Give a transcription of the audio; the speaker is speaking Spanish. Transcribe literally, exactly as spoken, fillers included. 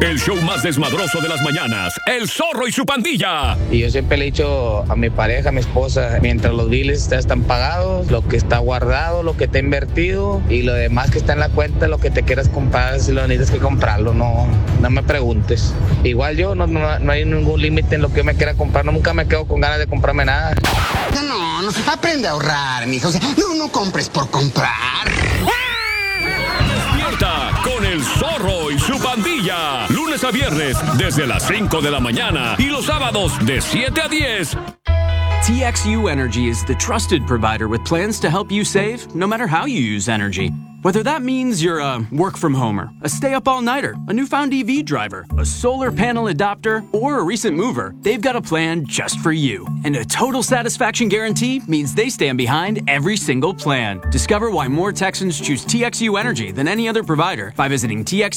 El show más desmadroso de las mañanas, El Zorro y su pandilla. Y yo siempre le he dicho a mi pareja, a mi esposa, mientras los biles ya están pagados, lo que está guardado, lo que está invertido y lo demás que está en la cuenta, lo que te quieras comprar, si lo necesitas que comprarlo, no, no me preguntes. Igual yo, no, no, no hay ningún límite en lo que yo me quiera comprar, nunca me quedo con ganas de comprarme nada. No, no, no, aprende a ahorrar, mijo, o sea, no, no compres por comprar. Despierta con El Zorro y su pandilla. Lunes a viernes desde las cinco de la mañana y los sábados de siete a diez. T X U Energy is the trusted provider with plans to help you save no matter how you use energy. Whether that means you're a work-from-homer, a stay-up-all-nighter, a newfound E V driver, a solar panel adopter, or a recent mover, they've got a plan just for you. And a total satisfaction guarantee means they stand behind every single plan. Discover why more Texans choose T X U Energy than any other provider by visiting T X